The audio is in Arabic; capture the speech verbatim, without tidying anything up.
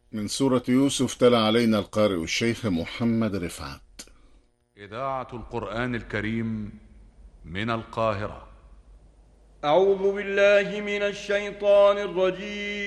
من سورة يوسف تلا علينا القارئ الشيخ محمد رفعت. إذاعة القرآن الكريم من القاهرة. أعوذ بالله من الشيطان الرجيم.